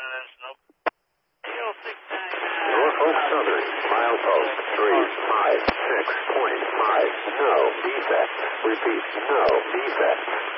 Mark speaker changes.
Speaker 1: Norfolk Southern, milepost 356.5. No defect. Repeat, no defect.